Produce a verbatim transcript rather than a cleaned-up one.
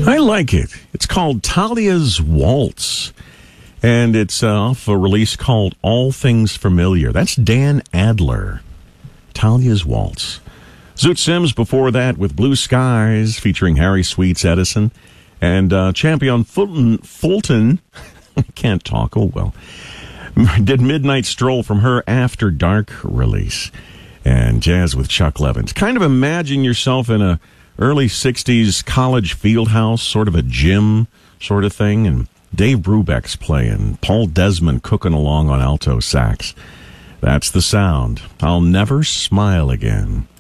I like it. It's called Talia's Waltz, and it's uh, off a release called All Things Familiar. That's Dan Adler. Talia's Waltz. Zoot Sims before that with Blue Skies, featuring Harry Sweets Edison, and uh, Champion Fulton, Fulton I can't talk, oh well, did Midnight Stroll from her After Dark release. And jazz with Chuck Levins. Kind of imagine yourself in a early sixties college field house, sort of a gym sort of thing, and Dave Brubeck's playing, Paul Desmond cooking along on alto sax. That's the sound. I'll Never Smile Again.